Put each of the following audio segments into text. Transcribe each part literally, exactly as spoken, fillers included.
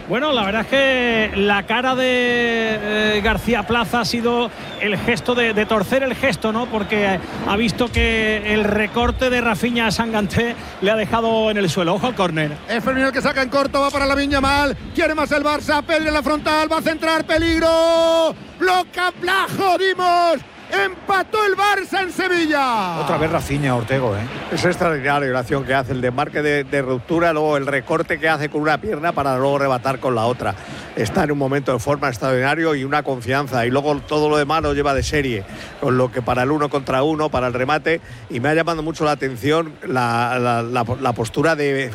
Bueno, la verdad es que la cara de eh, García Plaza ha sido el gesto de, de torcer el gesto, ¿no? Porque ha visto que el recorte de Rafinha Sanganté le ha dejado en el suelo. Ojo al córner. Es Fermín el que saca en corto, va para Lamine Yamal. Quiere más el Barça, Pedri en la frontal, va a centrar, peligro. Bloca Plajo, Dimos. Empató el Barça en Sevilla. Otra vez Rafinha, Ortego, ¿eh? Es extraordinario la acción que hace, el desmarque de, de ruptura, luego el recorte que hace con una pierna para luego rematar con la otra. Está en un momento de forma extraordinario y una confianza, y luego todo lo demás lo lleva de serie, con lo que para el uno contra uno, para el remate, y me ha llamado mucho la atención la, la, la, la postura de,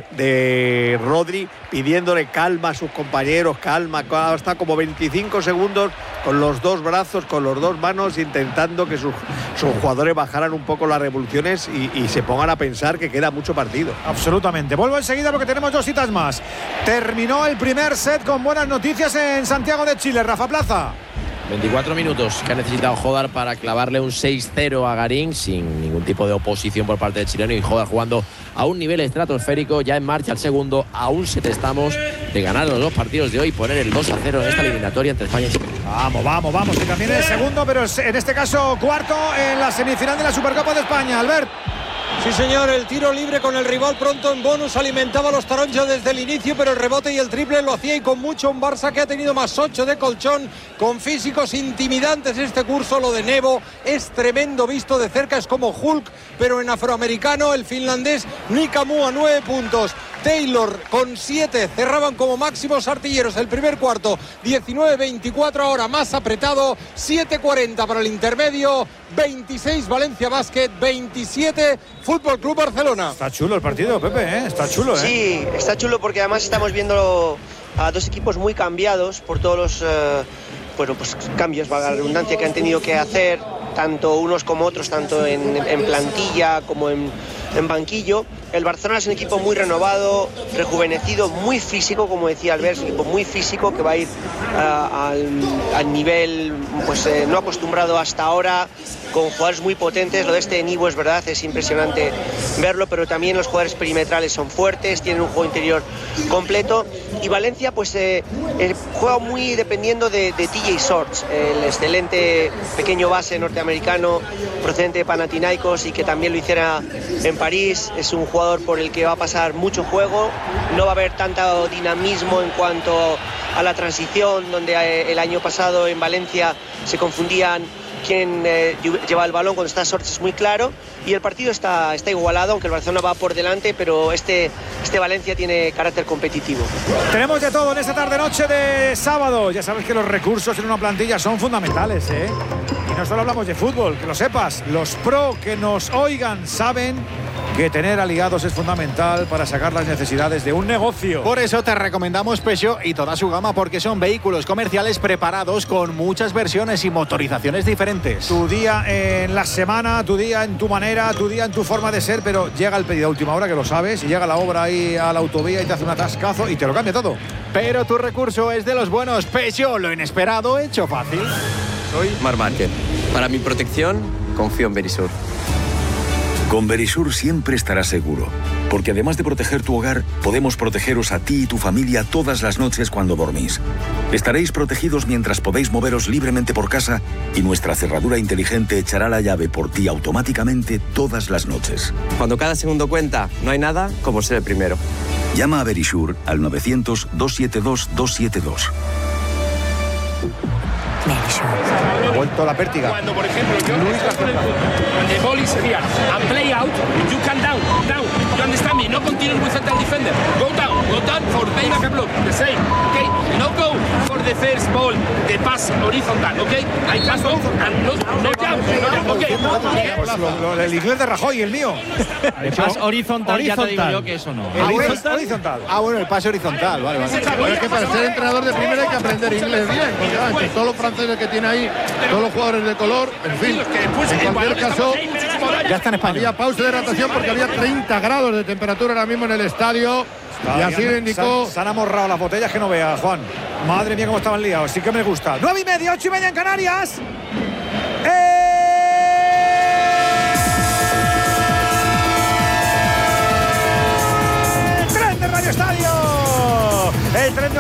de Rodri pidiéndole calma a sus compañeros, calma, hasta como veinticinco segundos con los dos brazos, con las dos manos, intentando que sus, sus jugadores bajaran un poco las revoluciones y, y se pongan a pensar que queda mucho partido. Absolutamente. Vuelvo enseguida porque tenemos dos citas más. Terminó el primer set con buenas noticias en Santiago de Chile. Rafa Plaza. veinticuatro minutos que ha necesitado Jodar para clavarle un seis cero a Garín sin ningún tipo de oposición por parte del chileno, y Jodar jugando a un nivel estratosférico, ya en marcha el segundo. A un set estamos de ganar los dos partidos de hoy y poner el dos a cero en esta eliminatoria entre España y Chile. Vamos, vamos, vamos, que también es el segundo, pero en este caso cuarto en la semifinal de la Supercopa de España. Albert. Sí, señor, el tiro libre con el rival pronto en bonus alimentaba a los taronchos desde el inicio, pero el rebote y el triple lo hacía, y con mucho. Un Barça que ha tenido más ocho de colchón, con físicos intimidantes este curso. Lo de Nevo es tremendo visto de cerca, es como Hulk, pero en afroamericano. El finlandés Nikamu a nueve puntos. Taylor con siete, cerraban como máximos artilleros el primer cuarto. Diecinueve veinticuatro, ahora más apretado. Siete cuarenta para el intermedio. Veintiséis Valencia Basket, veintisiete Fútbol Club Barcelona. Está chulo el partido, Pepe, ¿eh? Está chulo, ¿eh? Sí, está chulo porque además estamos viendo a dos equipos muy cambiados por todos los eh, bueno, pues cambios, valga la redundancia, que han tenido que hacer, tanto unos como otros, tanto en, en plantilla como en, en banquillo. El Barcelona es un equipo muy renovado, rejuvenecido, muy físico, como decía Albert, es un equipo muy físico que va a ir uh, al, al nivel pues eh, no acostumbrado hasta ahora, con jugadores muy potentes. Lo de este Nivo es verdad, es impresionante verlo, pero también los jugadores perimetrales son fuertes, tienen un juego interior completo. Y Valencia pues eh, eh, juega muy dependiendo de, de T J Shorts, el excelente pequeño base norteamericano procedente de Panathinaikos y que también lo hiciera en París. Es un jugador por el que va a pasar mucho juego, no va a haber tanto dinamismo en cuanto a la transición, donde eh, el año pasado en Valencia se confundían quién eh, lleva el balón. Cuando está Shorts es muy claro, y el partido está, está igualado, aunque el Barcelona va por delante, pero este, este Valencia tiene carácter competitivo. Tenemos de todo en esta tarde-noche de sábado. Ya sabes que los recursos en una plantilla son fundamentales, ¿eh? Y no solo hablamos de fútbol, que lo sepas, los pro que nos oigan saben que tener aliados es fundamental para sacar las necesidades de un negocio. Por eso te recomendamos Peugeot y toda su gama, porque son vehículos comerciales preparados con muchas versiones y motorizaciones diferentes. Tu día en la semana, tu día en tu manera, tu día en tu forma de ser, pero llega el pedido a última hora, que lo sabes, y llega la obra ahí a la autovía y te hace un atascazo y te lo cambia todo. Pero tu recurso es de los buenos. Peugeot, lo inesperado hecho fácil. Soy Marc Márquez. Para mi protección, confío en Verisur. Con Verisur siempre estarás seguro, porque además de proteger tu hogar, podemos protegeros a ti y tu familia todas las noches cuando dormís. Estaréis protegidos mientras podéis moveros libremente por casa, y nuestra cerradura inteligente echará la llave por ti automáticamente todas las noches. Cuando cada segundo cuenta, no hay nada como ser el primero. Llama a Verisur al novecientos, doscientos setenta y dos, doscientos setenta y dos. Ha vuelto la pértiga. Cuando, por ejemplo, yo Luis con el the ball is here and play out, you can down, down. You understand me? No continue with central defender. Go down, go down for payback and block. The same, okay? No go for the first ball, the pass horizontal, okay? I can go and no, no jump, no jump, okay? Pues lo, lo, el inglés de Rajoy y el mío. El pase horizontal, horizontal, ya te digo yo que eso no. El horizontal. horizontal. Ah, bueno, el pase horizontal, vale, vale. Pero es que para ser entrenador de primera hay que aprender inglés bien, porque ah, entre todos los franceses que tiene ahí, todos los jugadores de color, en fin, en cualquier caso, ya está en España. Había pausa de hidratación porque había treinta grados de temperatura ahora mismo en el estadio. Y así lo indicó. Se, se han amorrado las botellas que no vea, Juan. Madre mía, cómo estaban liados. Sí que me gusta. Nueve y media, ocho y media en Canarias. ¡Eh! ¡Tren de Radio Estadio! El tren de